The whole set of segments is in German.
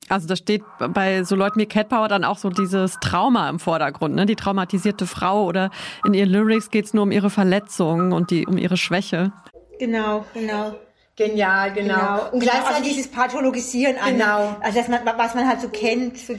Also da steht bei so Leuten wie Cat Power dann auch so dieses Trauma im Vordergrund, ne? Die traumatisierte Frau, oder in ihren Lyrics geht's nur um ihre Verletzungen und um ihre Schwäche. Genau. Genial, genau. Und gleichzeitig also dieses Pathologisieren an. Genau. Also was man halt so kennt, so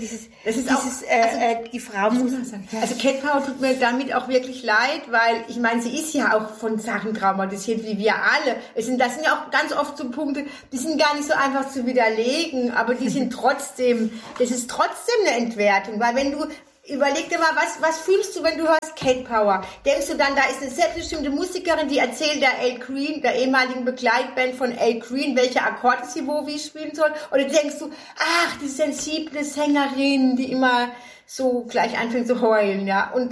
die Frau muss. Also Cat Power tut mir damit auch wirklich leid, weil ich meine, sie ist ja auch von Sachen traumatisiert, wie wir alle. Das sind ja auch ganz oft so Punkte, die sind gar nicht so einfach zu widerlegen, aber die sind trotzdem, das ist trotzdem eine Entwertung, weil wenn du überleg dir mal, was fühlst du, wenn du hörst Cat Power? Denkst du dann, da ist eine selbstbestimmte Musikerin, die erzählt der Al Green, der ehemaligen Begleitband von Al Green, welche Akkorde sie wie spielen soll? Oder denkst du, ach, die sensible Sängerin, die immer so gleich anfängt zu heulen, ja? Und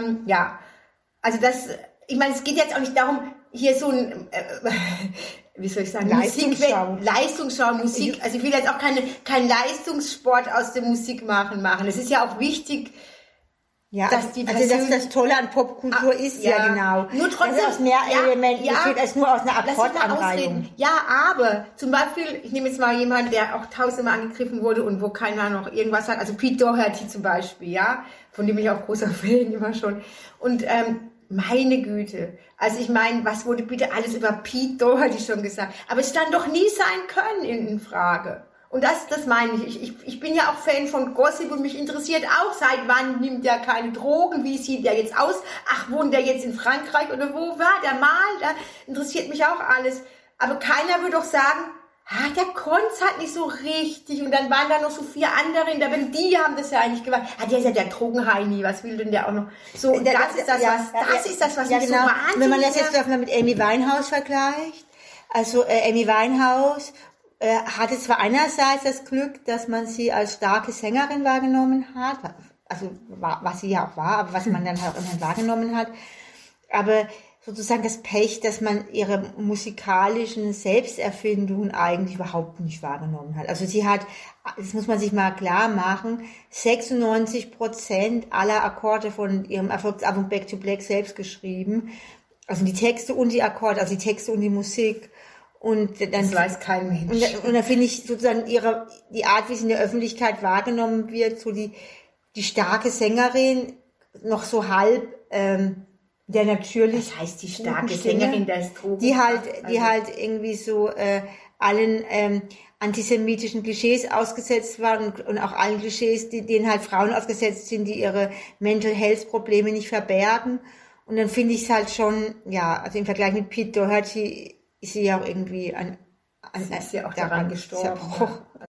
also ich meine, es geht jetzt auch nicht darum, hier so ein wie soll ich sagen, Leistungsschau, Musik. Also ich will jetzt auch kein Leistungssport aus der Musik machen. Es ist ja auch wichtig, dass die Person... Also das Tolle an Popkultur ist, genau. Nur trotzdem... aus mehr Elementen besteht als nur aus einer Akkordanreihung. Ja, aber zum Beispiel, ich nehme jetzt mal jemanden, der auch tausendmal angegriffen wurde und wo keiner noch irgendwas hat. Also Pete Doherty zum Beispiel, ja, von dem ich auch großer Fan immer schon. Und meine Güte. Also ich meine, was wurde bitte alles über Pete Doherty schon gesagt? Aber es stand doch nie sein Können in Frage. Und das meine ich. Ich bin ja auch Fan von Gossip und mich interessiert auch, seit wann nimmt der keine Drogen, wie sieht der jetzt aus? Ach, wohnt der jetzt in Frankreich oder wo war der mal? Da interessiert mich auch alles. Aber keiner würde doch sagen, der konnt's halt nicht so richtig. Und dann waren da noch so 4 andere in der Welt, die haben das ja eigentlich gemacht. Der ist ja der Drogenheini, was will denn der auch noch? So, und das ist das, was mich so wahnsinnig... Wenn man das jetzt mal mit Amy Winehouse vergleicht, also Amy Winehouse hatte zwar einerseits das Glück, dass man sie als starke Sängerin wahrgenommen hat, also was sie ja auch war, aber was man dann halt auch immerhin wahrgenommen hat, aber sozusagen das Pech, dass man ihre musikalischen Selbsterfindungen eigentlich überhaupt nicht wahrgenommen hat. Also sie hat, das muss man sich mal klar machen, 96% aller Akkorde von ihrem Erfolgsalbum Back to Black selbst geschrieben. Also die Texte und die Akkorde, also die Texte und die Musik. Und dann, das weiß kein Mensch. Und da finde ich sozusagen die Art, wie sie in der Öffentlichkeit wahrgenommen wird, so die starke Sängerin, noch so halb, der natürlich. Das heißt, die starke Sängerin des Drogen. Die halt irgendwie so allen antisemitischen Klischees ausgesetzt waren und auch allen Klischees, denen halt Frauen ausgesetzt sind, die ihre Mental Health Probleme nicht verbergen. Und dann finde ich es halt schon, also im Vergleich mit Pete Doherty ist sie ja auch irgendwie sie ist ja auch daran gestorben.